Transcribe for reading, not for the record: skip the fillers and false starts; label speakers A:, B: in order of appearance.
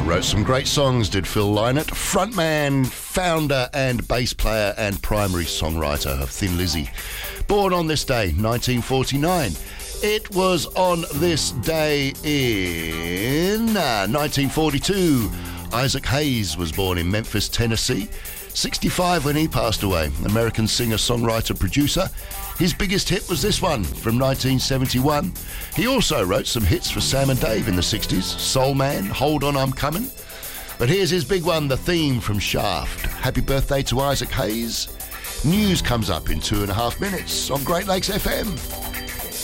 A: Wrote some great songs, did Phil Lynott, frontman, founder and bass player and primary songwriter of Thin Lizzy. Born on this day, 1949. It was on this day in 1942. Isaac Hayes was born in Memphis, Tennessee. 65 when he passed away. American singer, songwriter, producer. His biggest hit was this one from 1971. He also wrote some hits for Sam and Dave in the 60s. Soul Man, Hold On I'm Coming. But here's his big one, the theme from Shaft. Happy birthday to Isaac Hayes. News comes up in 2.5 minutes on Great Lakes FM.